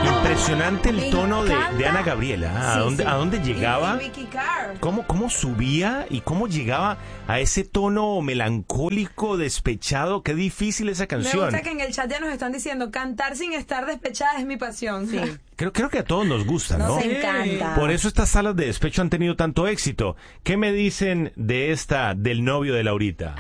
Impresionante el tono de encanta. Ana Gabriela. ¿A dónde llegaba? Y Vicky Carr. ¿Cómo subía y cómo llegaba a ese tono melancólico, despechado? Qué difícil esa Me canción. gusta que en el chat ya nos están diciendo, cantar sin estar despechada es mi pasión. Sí. Creo que a todos nos gusta, ¿no? Nos encanta. Por eso estas salas de despecho han tenido tanto éxito. ¿Qué me dicen de esta, del novio de Laurita?